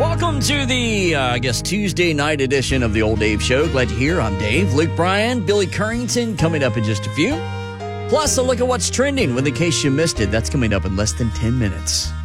Welcome to the, Tuesday night edition of the Old Dave Show. Glad you're here. I'm Dave. Luke Bryan, Billy Currington coming up in just a few. Plus, a look at what's trending, in case you missed it. That's coming up in less than 10 minutes.